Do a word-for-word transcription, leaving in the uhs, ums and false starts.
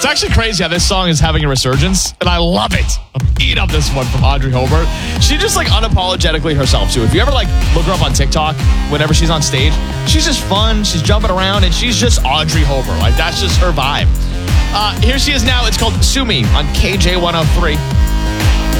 It's actually crazy how this song is having a resurgence, and I love it. I'm eating up this one from Audrey Hobart. She just like unapologetically herself too. If you ever like look her up on TikTok, whenever she's on stage, she's just fun. She's jumping around, and she's just Audrey Hobart. Like that's just her vibe. Uh, here she is now. It's called Sue Me on K J one oh three.